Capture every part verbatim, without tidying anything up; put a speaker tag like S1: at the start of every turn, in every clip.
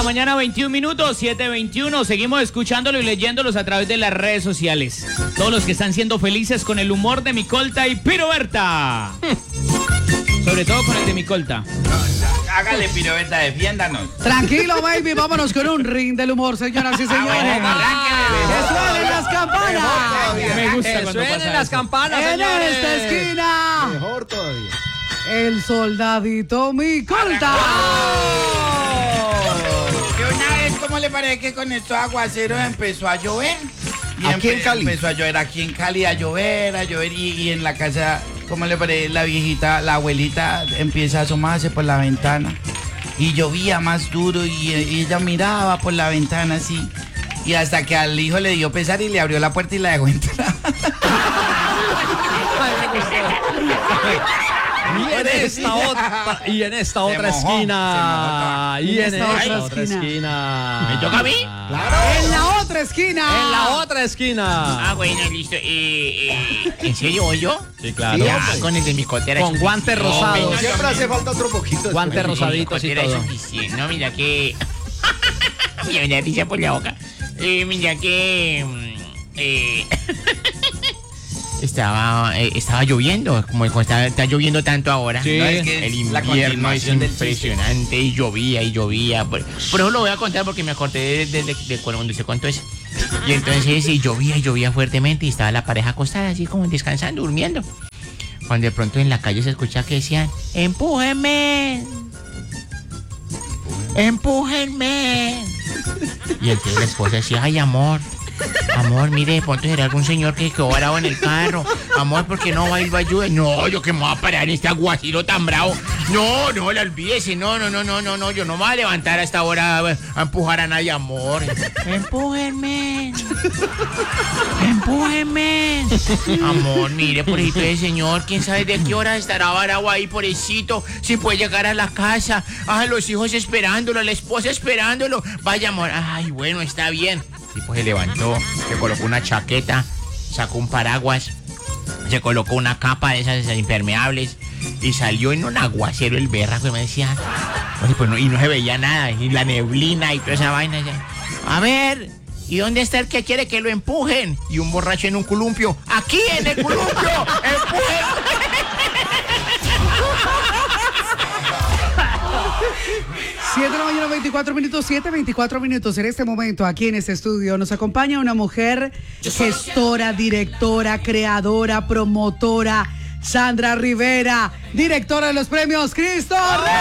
S1: mañana, veintiún minutos, siete veintiuno. Seguimos escuchándolo y leyéndolos a través de las redes sociales. Todos los que están siendo felices con el humor de Micolta y Piroberta. Sobre todo con el de Micolta.
S2: Hágale, Piroberta, defiéndanos.
S3: Tranquilo, baby, vámonos con un ring del humor, señoras y señores. ¡Que suenen las campanas!
S1: Me gusta
S4: Que
S1: cuando
S4: suenen
S1: pasa
S4: las
S1: eso.
S4: campanas,
S3: En
S4: señores.
S3: esta esquina,
S5: Mejor todavía.
S3: el soldadito Micolta.
S2: Que una vez, ¿cómo le parece que con estos aguaceros empezó a llover? Y
S5: Aquí en
S2: empe-
S5: Cali.
S2: Empezó a llover aquí en Cali, a llover, a llover. Y, y en la casa, ¿cómo le parece? La viejita, la abuelita empieza a asomarse por la ventana. Y llovía más duro y, y ella miraba por la ventana así. Y hasta que al hijo le dio pesar y le abrió la puerta y la dejó entrar.
S4: Y en esta otra, y en esta otra
S2: mojó,
S4: esquina.
S3: se mojó.
S4: Y en
S3: En esta
S4: esta
S3: otra
S4: otra
S3: esquina.
S4: esquina.
S1: ¿Me toca a mí?
S3: En la otra esquina.
S4: En la otra esquina.
S1: Ah, bueno, listo. Eh, eh, ¿En serio voy yo?
S4: Sí, claro.
S1: Ya, con el de mi cotera.
S4: Con guantes rosados.
S5: Siempre hace falta otro poquito.
S4: Guantes
S5: después.
S4: rosaditos y todo.
S1: No, mira que... Mira, me da risa por la boca. Eh, mira que... mm, Eh... Estaba, eh, estaba lloviendo, como como está, está lloviendo tanto ahora.
S4: Sí.
S2: No, es que
S1: El
S2: es la
S1: invierno es
S2: continuación del chiste.
S1: impresionante y llovía y llovía. Por, por eso lo voy a contar porque me acordé de, de- de cuando se contó eso. Y entonces y llovía y llovía fuertemente y estaba la pareja acostada así como descansando, durmiendo. Cuando de pronto en la calle se escuchaba que decían, ¡empújenme! ¡Empújenme! Y entonces la esposa decía, ¡ay, amor! Amor, mire, de pronto será algún señor que quedó varado en el carro. Amor, ¿por qué no va y lo ayuda? No, yo que me voy a parar en este aguacero tan bravo. No, no, la olvídese. No, no, no, no, no, no. Yo no me voy a levantar a esta hora a, a empujar a nadie, amor. Empújenme. Empújenme. Amor, mire, pobrecito ese señor. ¿Quién sabe de qué hora estará varado ahí, pobrecito? Si puede llegar a la casa. Ah, los hijos esperándolo, la esposa esperándolo. Vaya, amor. Ay, bueno, está bien. El tipo se levantó, se colocó una chaqueta, sacó un paraguas, se colocó una capa de esas, esas impermeables y salió en un aguacero el berraco y me decía, oye, pues no, y no se veía nada, y la neblina y toda esa vaina. Ya. A ver, ¿y dónde está el que quiere que lo empujen? Y un borracho en un columpio, aquí en el columpio, empujen.
S3: siete de la mañana, veinticuatro minutos, siete, veinticuatro minutos. En este momento, aquí en este estudio, nos acompaña una mujer gestora, directora, creadora, promotora, Sandra Rivera, directora de los premios Cristo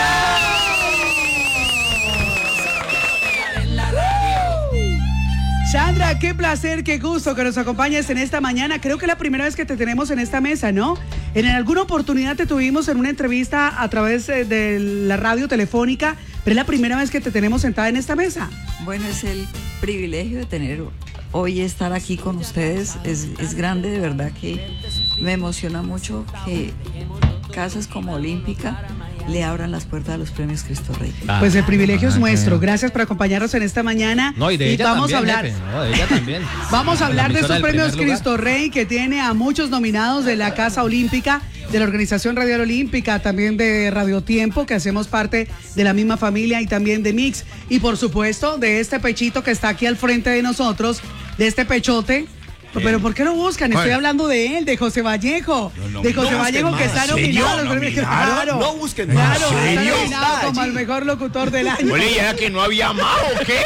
S3: Rey. Sandra, qué placer, qué gusto que nos acompañes en esta mañana. Creo que es la primera vez que te tenemos en esta mesa, ¿no? En alguna oportunidad te tuvimos en una entrevista a través eh, de la radio telefónica, pero es la primera vez que te tenemos sentada en esta mesa.
S6: Bueno, es el privilegio de tener hoy estar aquí con ustedes. Es, es grande, de verdad que me emociona mucho que casas como Olímpica le abran las puertas a los premios Cristo Rey.
S4: Ah,
S3: Pues el privilegio es
S4: ah,
S3: nuestro.
S4: qué-
S3: Gracias por acompañarnos en esta mañana.
S4: No, y de ella
S3: vamos
S4: también,
S3: a hablar.
S4: jefe, no, de ella también.
S3: Vamos a hablar de
S4: La
S3: estos
S4: emisora del
S3: premios
S4: primer lugar.
S3: Cristo Rey, que tiene a muchos nominados de la Casa Olímpica, de la Organización Radial Olímpica, también de Radio Tiempo, que hacemos parte de la misma familia, y también de Mix. Y por supuesto, de este pechito que está aquí al frente de nosotros, de este pechote. Pero ¿por qué lo buscan? Estoy
S2: Bueno.
S3: hablando de él, de José Vallejo.
S2: No, no,
S3: de José
S2: no
S3: Vallejo,
S5: busquen
S3: que está
S5: más.
S3: nominado a los
S2: ¿Serio?
S3: premios.
S2: ¿Nominaron?
S3: Claro,
S5: No busquen
S3: claro,
S5: más.
S3: está
S2: ¿Serio?
S3: nominado
S5: Está
S3: como el
S5: allí.
S3: mejor locutor del año.
S1: Oye, ¿ya que no había amado o qué?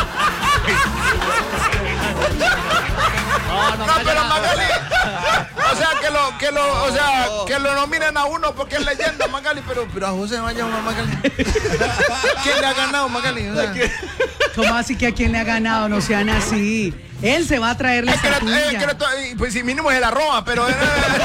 S4: No, no,
S5: No,
S4: vaya
S5: pero
S4: nada.
S5: Magali, o sea, que lo, que lo, o sea, que lo nominen a uno porque es leyenda, Magali, pero, pero a José vaya uno, Magali. ¿Quién le ha ganado, Magali? O sea,
S3: ¿Cómo así que a quién le ha ganado? No sean así. Él se va a traer la
S5: es que le-
S3: estatuilla.
S5: es que le to- pues si mínimo es la Roma, pero... eh,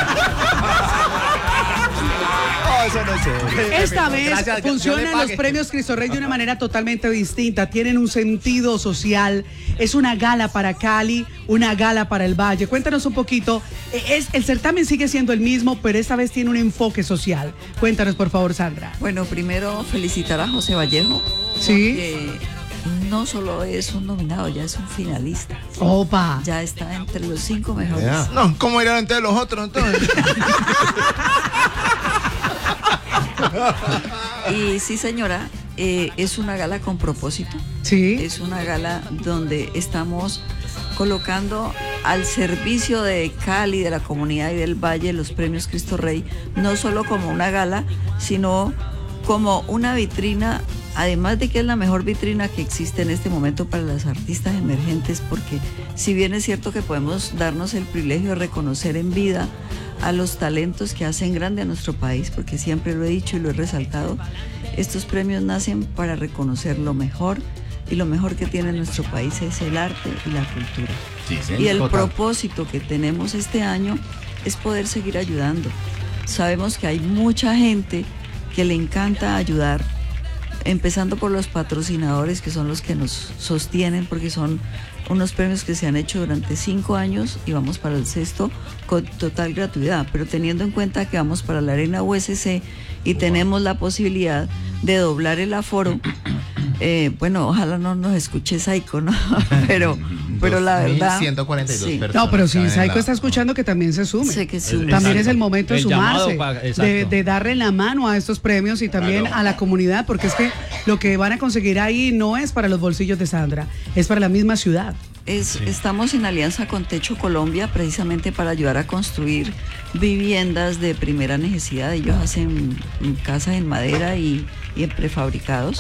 S5: No, eso no es serio.
S3: Esta vez
S4: Gracias, que Dios
S3: funcionan
S4: le
S3: los
S4: pague.
S3: premios Cristo Rey de una manera totalmente distinta. Tienen un sentido social. Es una gala para Cali, una gala para el Valle. Cuéntanos un poquito. Es, el certamen sigue siendo el mismo, pero esta vez tiene un enfoque social. Cuéntanos, por favor, Sandra.
S6: Bueno, primero felicitar a José Vallejo.
S3: Sí.
S6: Que no solo es un nominado, ya es un finalista.
S3: Opa.
S6: Ya está entre los cinco mejores.
S5: Ya. No, ¿cómo irán entre los otros entonces?
S6: Y sí, señora, eh, es una gala con propósito.
S3: Sí.
S6: Es una gala donde estamos colocando al servicio de Cali, de la comunidad y del Valle, los premios Cristo Rey, no solo como una gala, sino como una vitrina, además de que es la mejor vitrina que existe en este momento para las artistas emergentes, porque si bien es cierto que podemos darnos el privilegio de reconocer en vida a los talentos que hacen grande a nuestro país, porque siempre lo he dicho y lo he resaltado, estos premios nacen para reconocer lo mejor, y lo mejor que tiene nuestro país es el arte y la cultura.
S2: Sí, sí,
S6: y el
S2: total.
S6: propósito que tenemos este año es poder seguir ayudando. Sabemos que hay mucha gente que le encanta ayudar, empezando por los patrocinadores, que son los que nos sostienen, porque son unos premios que se han hecho durante cinco años y vamos para el sexto con total gratuidad, pero teniendo en cuenta que vamos para la Arena U S C y tenemos la posibilidad de doblar el aforo, eh, bueno, ojalá no nos escuche Saico, ¿no? pero, pero la verdad...
S5: ciento cuarenta y dos
S6: sí.
S5: personas.
S3: No, pero si
S5: caben en
S3: Saico
S5: la-
S3: está escuchando, que también se sume.
S6: Sé que sume.
S3: También
S4: Exacto.
S3: es el momento de
S4: El llamado
S3: sumarse,
S4: pa-
S3: de,
S4: exacto.
S3: de darle la mano a estos premios y también a la comunidad, porque es que lo que van a conseguir ahí no es para los bolsillos de Sandra, es para la misma ciudad.
S6: Es, Estamos en alianza con Techo Colombia precisamente para ayudar a construir viviendas de primera necesidad. Ellos hacen mm, casas en madera y, y en prefabricados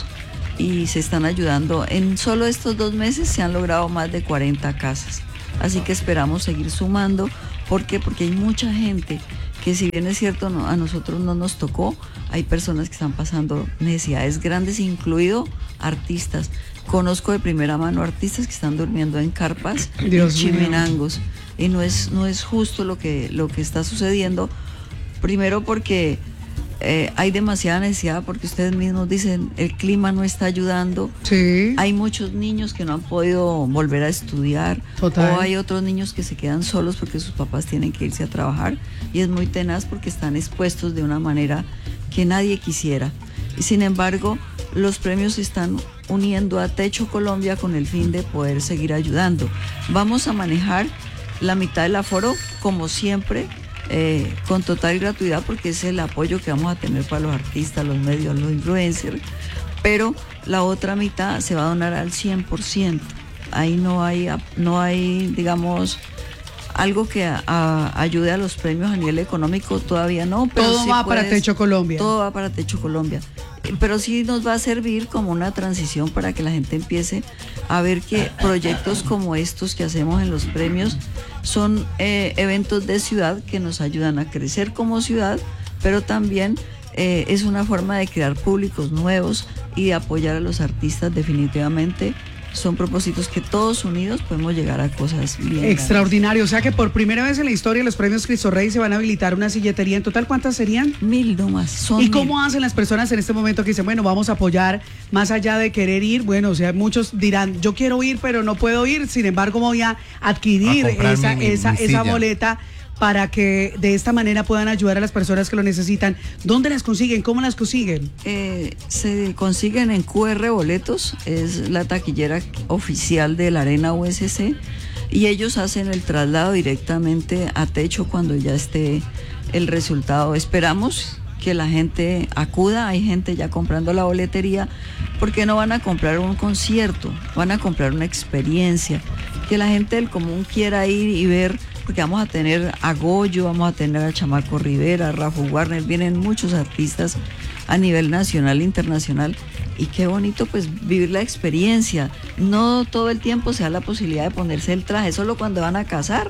S6: y se están ayudando. En solo estos dos meses se han logrado más de cuarenta casas. Así que esperamos seguir sumando. ¿Por qué? Porque hay mucha gente que, si bien es cierto, no, a nosotros no nos tocó, hay personas que están pasando necesidades grandes, incluido artistas. Conozco de primera mano artistas que están durmiendo en carpas,
S3: Dios
S6: en
S3: mío.
S6: chimenangos, y no es, no es justo lo que, lo que está sucediendo. Primero porque eh, hay demasiada necesidad, porque ustedes mismos dicen el clima no está ayudando.
S3: Sí.
S6: Hay muchos niños que no han podido volver a estudiar.
S3: Total.
S6: O hay otros niños que se quedan solos porque sus papás tienen que irse a trabajar, y es muy tenaz porque están expuestos de una manera que nadie quisiera. Y sin embargo, los premios se están uniendo a Techo Colombia con el fin de poder seguir ayudando. Vamos a manejar la mitad del aforo, como siempre, eh, con total gratuidad, porque es el apoyo que vamos a tener para los artistas, los medios, los influencers, pero la otra mitad se va a donar al cien por ciento. Ahí no hay, no hay, digamos, algo que a- a- ayude a los premios a nivel económico, todavía no. Pero
S3: Todo
S6: sí
S3: va para
S6: puedes-
S3: Techo Colombia.
S6: Todo va para Techo Colombia. Eh, Pero sí nos va a servir como una transición para que la gente empiece a ver que proyectos como estos que hacemos en los premios son eh, eventos de ciudad que nos ayudan a crecer como ciudad, pero también eh, es una forma de crear públicos nuevos y de apoyar a los artistas. Definitivamente son propósitos que todos unidos podemos llegar a cosas bien grandes.
S3: Extraordinario, o sea que por primera vez en la historia de los premios Cristo Rey se van a habilitar una silletería. ¿En total cuántas serían?
S6: Mil nomás. Son
S3: ¿Y
S6: mil.
S3: cómo hacen las personas en este momento que dicen, bueno, vamos a apoyar más allá de querer ir? Bueno, o sea, muchos dirán, yo quiero ir, pero no puedo ir, sin embargo voy a adquirir
S5: A comprar
S3: esa,
S5: mi- mi-
S3: esa,
S5: mi
S3: esa
S5: silla.
S3: boleta para que de esta manera puedan ayudar a las personas que lo necesitan. ¿Dónde las consiguen? ¿Cómo las consiguen?
S6: Eh, se consiguen en Q R Boletos, es la taquillera oficial de la Arena U S C, y ellos hacen el traslado directamente a Techo cuando ya esté el resultado. Esperamos que la gente acuda, hay gente ya comprando la boletería, porque no van a comprar un concierto, van a comprar una experiencia, que la gente del común quiera ir y ver, porque vamos a tener a Goyo, vamos a tener a Chamaco Rivera, a Rafa Warner, vienen muchos artistas a nivel nacional e internacional, y qué bonito pues vivir la experiencia. No todo el tiempo se da la posibilidad de ponerse el traje, solo cuando van a casar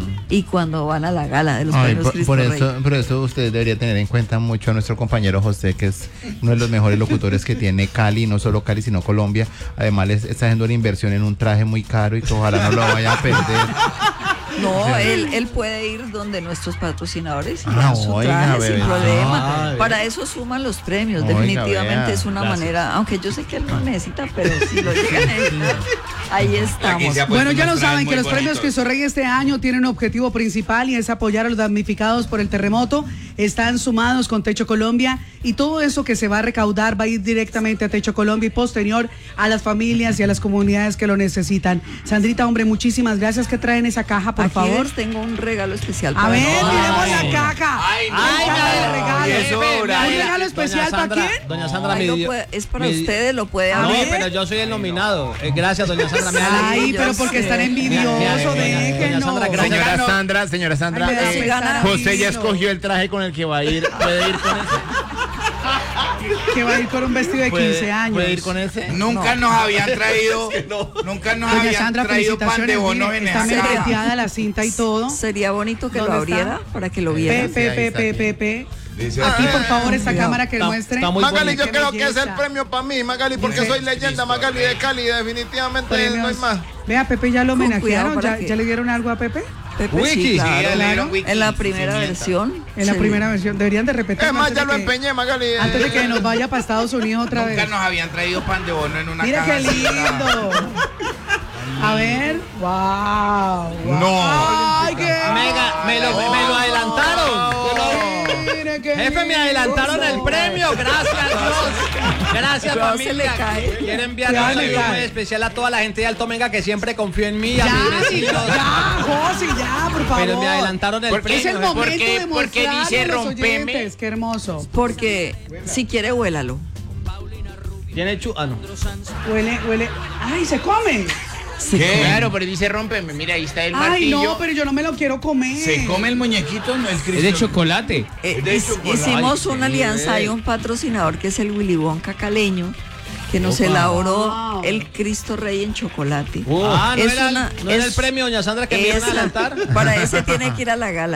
S6: y cuando van a la gala de los
S5: Ay,
S6: premios
S5: por,
S6: Cristo
S5: por
S6: Rey.
S5: eso, por eso usted debería tener en cuenta mucho a nuestro compañero José, que es uno de los mejores locutores que tiene Cali, no solo Cali, sino Colombia. Además, les está haciendo una inversión en un traje muy caro y que ojalá no lo vaya a perder.
S6: No, él, él puede ir donde nuestros patrocinadores y
S5: Ah,
S6: dar su
S5: oiga,
S6: traje
S5: bebé.
S6: sin problema.
S4: Ah,
S6: Para eso suman los premios.
S5: Oiga,
S6: Definitivamente
S5: vea.
S6: es una
S4: Gracias.
S6: manera, aunque yo sé que él no necesita, pero si lo llega a necesitar, Ahí estamos.
S3: Bueno, ya lo saben que los premios Cristo Rey este año tienen un objetivo principal y es apoyar a los damnificados por el terremoto. Están sumados con Techo Colombia y todo eso que se va a recaudar va a ir directamente a Techo Colombia y posterior a las familias y a las comunidades que lo necesitan. Sandrita, hombre, muchísimas gracias. ¿Qué traen esa caja, por
S6: Aquí
S3: favor?
S6: les tengo un regalo especial.
S3: A
S6: para
S3: ver,
S6: todos.
S3: miremos la caja.
S2: Ay, no.
S3: Ay, caja de regalo.
S2: Y eso,
S3: ¿Un
S2: Brian.
S3: regalo especial para
S4: Sandra,
S3: quién?
S4: Doña Sandra
S6: Ay,
S4: me
S6: lo
S4: dio-
S6: puede- es para
S4: me di-
S6: ustedes, lo puede
S3: A
S4: No,
S6: abrir.
S3: ver.
S4: pero yo soy el nominado. Eh, gracias, doña Sandra. Me da
S3: Ay,
S6: yo
S3: pero porque
S6: sé.
S3: están envidiosos,
S4: Mira, mira, mira,
S3: déjenos.
S4: doña Sandra, gracias.
S5: Señora
S2: no.
S5: Sandra, señora Sandra,
S3: Ay, me da
S5: eh,
S6: pesar
S5: José ya
S3: abrirlo.
S5: escogió el traje con el que va a ir. ¿Puede ir con ese?
S3: Que va a ir con un vestido de
S5: ¿Puede-
S3: quince años.
S5: ¿Puede ir con ese?
S2: Nunca nos habían traído, nunca nos
S3: Doña
S2: habían
S3: Sandra,
S2: traído pan de
S3: felicitaciones.
S2: bono
S3: Mire,
S2: en
S3: está
S2: esa caja.
S3: mereteada la cinta y todo.
S6: Sería bonito que lo
S3: ¿Dónde está?
S6: abriera para que lo vieran.
S3: P, P,
S5: ahí
S3: P,
S5: está,
S3: P,
S5: aquí.
S3: P, P.
S2: Dice
S3: Aquí,
S2: aquí.
S3: por favor, esta
S6: Cuidado.
S3: cámara que
S4: Está-
S3: muestre.
S4: está muy
S5: Magali,
S4: bonito.
S5: yo creo que es
S3: belleza.
S5: el premio para mí, Magali, porque
S3: Qué
S5: soy leyenda, Magali de Cali, definitivamente no hay
S3: Premios.
S5: más.
S3: Vea, Pepe ya lo
S6: Con
S3: homenajearon.
S6: cuidado para
S3: ¿Ya,
S6: que-
S3: ¿Ya le dieron algo a Pepe?
S6: Pepe,
S4: Wiki.
S6: sí,
S4: Sí,
S6: claro.
S2: ya le dieron
S3: claro.
S2: wiki,
S6: En la primera
S2: cimienta.
S6: versión.
S3: En la
S6: se-
S3: primera versión. Deberían de repetir.
S5: Es más,
S3: antes
S5: ya
S3: de
S5: lo
S3: que-
S5: empeñé, Magali. eh.
S3: Antes de que nos vaya para Estados Unidos otra
S2: Nunca
S3: vez.
S2: nos habían traído pan de bono en una
S3: Mira
S2: caja.
S3: qué
S2: así,
S3: lindo. A ver. Wow.
S2: No.
S3: Ay, qué.
S4: Mega, me lo, me lo adelantaron.
S3: Mire qué
S4: Jefe, me adelantaron el premio. Gracias, Dios. Gracias,
S6: Cuidado, se
S4: familia.
S6: le cae.
S4: Quiero enviar
S3: Cuidado,
S4: un
S3: le
S4: saludo
S3: cae.
S4: muy especial a toda la gente de Alto Menga que siempre confió en mí, a mis
S3: Ya,
S4: vecinos.
S3: ya, José, ya, por favor.
S4: Pero me adelantaron el
S5: ¿Por qué
S3: Es el
S4: premio.
S3: momento
S1: ¿Por qué-
S3: de
S1: por qué
S3: mostrarlo
S1: dice
S3: a los
S1: rompeme?
S3: oyentes. Qué hermoso.
S6: Porque si quiere, huélalo.
S4: Tiene chu... Ah, no.
S3: Huele, huele. ¡Ay, se come!
S2: ¿Qué?
S1: Claro, pero dice rómpeme. Mira, ahí está el
S3: Ay,
S1: martillo.
S3: no, pero yo no me lo quiero comer.
S2: Se come el muñequito, no el
S7: Es de
S2: Cristo.
S7: chocolate.
S6: Eh,
S2: De
S6: hic-
S2: chocolate.
S6: hicimos
S2: Ay,
S6: una
S2: qué
S6: alianza, hay
S2: nivel.
S6: un patrocinador que es el Willy Wonka caleño, que nos elaboró
S3: Wow.
S6: el Cristo Rey en chocolate.
S4: Ah, ¿no,
S6: Es
S4: era,
S6: una-
S4: ¿no era el
S6: es-
S4: premio, doña Sandra, que me iban a
S6: Esa-
S4: adelantar?
S6: para ese tiene que ir a la gala.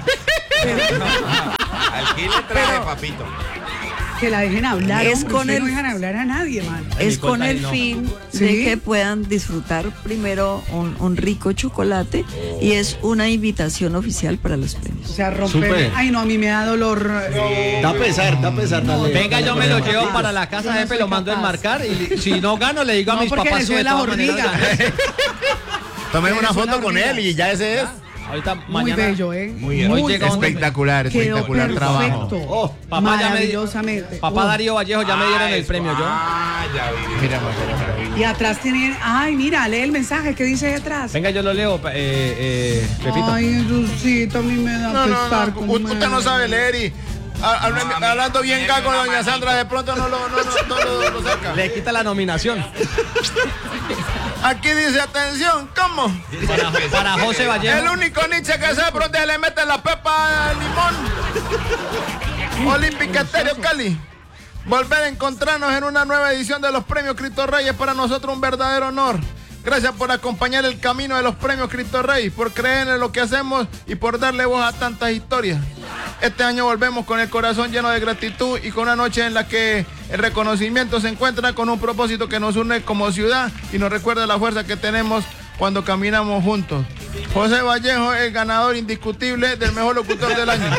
S2: Aquí le trae,
S6: Pero-
S2: papito.
S3: Que la dejen hablar.
S6: Es
S3: hombre,
S6: con
S3: ustedes
S6: el-
S3: no dejan hablar a nadie, man.
S6: Es
S4: mi
S6: con
S4: cuenta
S6: el
S4: ahí no.
S6: fin de
S3: ¿Sí?
S6: que puedan disfrutar primero un, un rico chocolate y es una invitación oficial para los
S3: O
S6: premios.
S3: sea, romper.
S4: Súper.
S3: Ay, no, a mí me da dolor.
S8: Da pesar, da pesar, dale.
S4: Venga, yo me lo llevo
S3: capaz.
S4: para la casa,
S3: Yo no
S4: jefe,
S3: soy
S4: lo mando a
S3: capaz.
S4: enmarcar y si no gano le digo a
S3: No,
S4: mis
S3: porque
S4: papás
S3: le
S4: que de
S3: sube la
S4: todas maneras
S3: hormiga.
S4: gané.
S5: Tomen una
S3: Eres
S5: foto
S3: una
S5: con
S3: hormiga.
S5: él y ya ese es.
S4: Ahorita
S3: Muy
S4: mañana.
S3: bello, ¿eh?
S2: Muy bien.
S4: Hoy llega un-
S5: Espectacular,
S3: Quedó
S5: espectacular trabajo.
S3: perfecto.
S4: Oh, papá ya me
S3: Maravillosamente.
S4: Papá
S3: Oh.
S4: Darío Vallejo ya me dieron
S2: Ah,
S4: el
S2: es-
S4: premio yo.
S2: Ah, ya vi.
S5: Mira, Magali.
S3: Y atrás tienen. Ay, mira, lee el mensaje que dice ahí atrás.
S4: Venga, yo lo leo, eh, eh, Pepito.
S3: Ay, Rusito, a mí me da
S5: No, no,
S3: pesar.
S5: no,
S3: cuando
S5: u-
S3: me-
S5: usted no sabe leer y a- hablan-
S2: No, a mí-
S5: hablando bien
S2: déjeme
S5: cago
S2: una
S5: doña
S2: manito.
S5: Sandra, de pronto no lo, no, no, no lo, lo saca.
S4: Le quita la nominación.
S5: Aquí dice, atención, ¿cómo?
S4: Para, para José
S5: El
S4: Vallejo.
S5: único Nietzsche que sabe por dónde le mete la pepa al limón. Olímpica Estéreo Cali. Volver a encontrarnos en una nueva edición de los premios Cristo Rey es para nosotros un verdadero honor. Gracias por acompañar el camino de los premios Cristo Rey, por creer en lo que hacemos y por darle voz a tantas historias. Este año volvemos con el corazón lleno de gratitud y con una noche en la que el reconocimiento se encuentra con un propósito que nos une como ciudad y nos recuerda la fuerza que tenemos cuando caminamos juntos. José Vallejo, el ganador indiscutible del mejor locutor del año.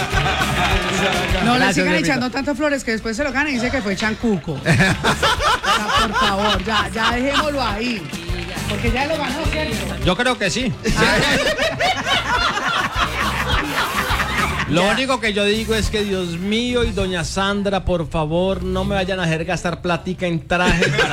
S3: No le
S4: Gracias,
S3: sigan
S4: Pepito.
S3: echando tantas flores que después se lo gana y dice que fue chancuco. O sea, por favor, ya, ya dejémoslo ahí. Porque ya lo ganó, ¿cierto?
S4: Yo creo que sí. Lo único que yo digo es que Dios mío y doña Sandra, por favor, no me vayan a hacer gastar platica en traje para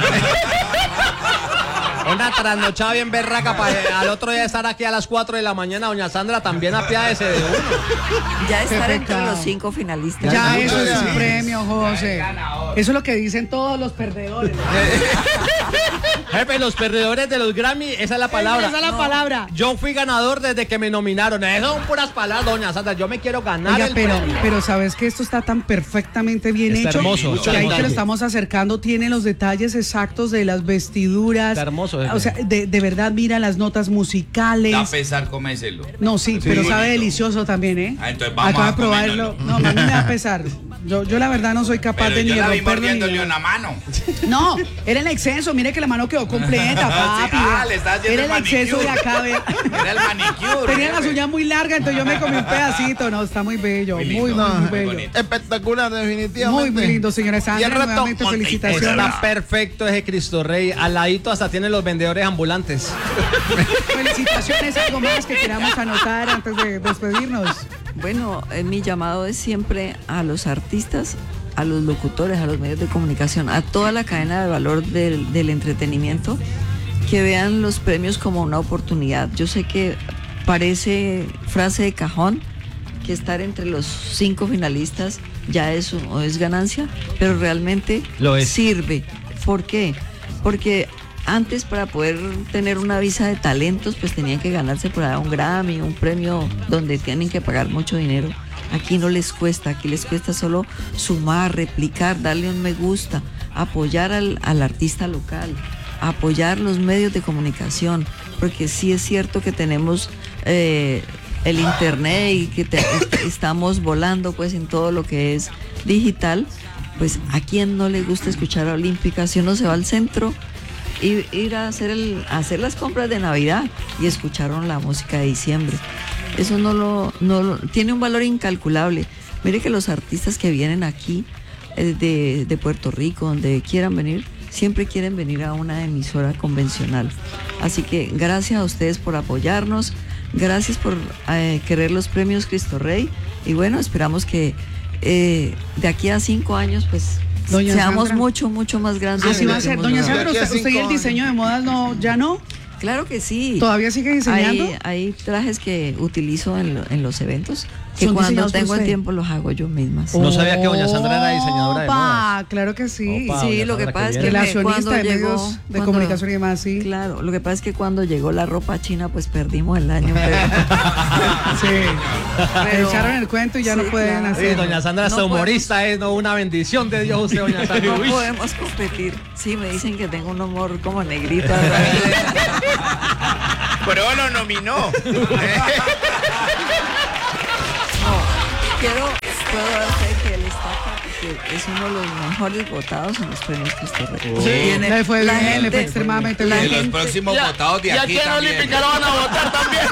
S4: una trasnochada bien berraca para al otro día estar aquí a las cuatro de la mañana. Doña Sandra, también apiádese de uno.
S6: Ya estar
S3: Qué
S6: entre
S3: pecado.
S6: los cinco finalistas.
S3: Ya,
S5: mucho
S3: eso es
S5: ya.
S3: su premio, José. Eso es lo que dicen todos los perdedores.
S4: Jefe, los perdedores de los Grammy, esa es la palabra.
S3: Esa es la
S6: No.
S3: palabra.
S4: Yo fui ganador desde que me nominaron. Esas son puras palabras, doña Sandra. Yo me quiero ganar
S3: Oiga,
S4: el
S3: pero,
S4: premio.
S3: pero sabes que esto está tan perfectamente bien
S4: Está
S3: hecho
S4: hermoso,
S3: que
S4: está
S3: ahí que
S4: hermoso.
S3: lo estamos acercando tiene los detalles exactos de las vestiduras.
S4: Está hermoso, jefe.
S3: O sea, de, de verdad mira las notas musicales.
S2: Da pesar comérselo.
S3: No, sí, pero sabe
S2: bonito.
S3: delicioso también, ¿eh?
S2: Ah, entonces vamos
S3: Acaba
S2: a
S3: de probarlo.
S2: comérnoslo.
S3: No, a mí me da pesar. Yo, yo la verdad no soy capaz
S2: Pero
S3: de ni
S2: yo la vi
S3: romperlo ni
S2: mordiéndole
S3: de-
S2: una mano.
S3: No, era el exceso, mire que la mano quedó completa, papi.
S2: Ah,
S3: vea.
S2: le está haciendo
S3: Era el
S2: el
S3: exceso de
S2: manicure.
S3: acá, vea.
S2: Era el manicure.
S3: Tenía las
S2: jefe.
S3: uñas muy largas, entonces yo me comí un pedacito. No, está muy bello, muy, muy,
S2: lindo,
S3: muy,
S2: muy
S3: bello.
S2: bonito.
S5: Espectacular, definitivamente.
S3: Muy, muy lindo, señora
S5: Y
S3: Sandra.
S5: al rato,
S3: Nuevamente
S5: Monte-
S3: felicitaciones.
S4: Está perfecto ese Cristo Rey. Al ladito hasta tiene los vendedores ambulantes.
S3: Felicitaciones, algo más que queramos anotar antes de despedirnos.
S6: Bueno, eh, mi llamado es siempre a los artistas, a los locutores, a los medios de comunicación, a toda la cadena de valor del, del entretenimiento, que vean los premios como una oportunidad. Yo sé que parece frase de cajón que estar entre los cinco finalistas ya es, un- es ganancia, pero realmente
S4: Lo es.
S6: sirve. ¿Por qué? Porque antes, para poder tener una visa de talentos, pues tenían que ganarse por ahí un Grammy, un premio donde tienen que pagar mucho dinero. Aquí no les cuesta, aquí les cuesta solo sumar, replicar, darle un me gusta, apoyar al, al artista local, apoyar los medios de comunicación, porque sí es cierto que tenemos eh, el internet y que te- estamos volando pues en todo lo que es digital. Pues a quien no le gusta escuchar a Olímpica, si uno se va al centro y ir a hacer el, a hacer las compras de Navidad y escucharon la música de diciembre. Eso no lo, no lo- tiene un valor incalculable. Mire que los artistas que vienen aquí eh, de, de Puerto Rico, donde quieran venir, siempre quieren venir a una emisora convencional. Así que gracias a ustedes por apoyarnos, gracias por eh, querer los premios Cristo Rey, y bueno, esperamos que eh, de aquí a cinco años pues
S3: Doña
S6: seamos
S3: Sandra.
S6: mucho, mucho más grandes.
S3: Así
S6: de lo
S3: va a
S6: que
S3: ser.
S6: hemos
S3: Doña
S6: logrado.
S3: Sandra,
S5: De aquí a
S3: ¿usted, usted y el
S5: cinco
S3: diseño de modas no, ya no?
S6: Claro que sí.
S3: ¿Todavía sigue diseñando?
S6: Hay, hay trajes que utilizo en, lo- en los eventos que
S3: ¿Son
S6: cuando
S3: diseñados por
S6: tengo el
S3: usted?
S6: tiempo los hago yo misma.
S4: No sabía que doña Sandra era diseñadora de
S3: Opa,
S4: modas.
S3: claro que sí.
S4: Opa.
S6: Sí,
S4: doña
S6: lo que
S4: Sandra,
S6: pasa
S4: qué
S6: es que
S4: bien.
S6: me-
S3: Relacionista
S6: cuando
S3: de
S6: llegó,
S3: medios de
S6: cuando-
S3: comunicación y demás, sí.
S6: Claro, lo que pasa es que cuando llegó la ropa china, pues perdimos el año. Pero,
S3: Sí.
S6: pero-
S3: Echaron el cuento y ya
S6: Sí,
S3: no pueden
S6: claro.
S3: hacer.
S4: Sí, doña Sandra, hasta
S6: No podemos-
S4: humorista es, ¿no? Una bendición de Dios usted, doña Sandra.
S6: no
S4: Uy.
S6: podemos competir. Sí, me dicen que tengo un humor como negrito.
S1: Pero lo nominó.
S6: Quiero, puedo dar fe que él está acá porque es uno de los mejores votados en los premios Cristo Rey. Tiene-
S3: Le fue
S6: la
S3: bien, le fue
S6: gente-
S3: extremadamente
S6: la
S2: Y
S3: bien.
S2: los
S6: gente-
S2: próximos votados de
S1: Y
S2: aquí
S1: aquí en
S2: también.
S1: Olímpica lo van a votar también.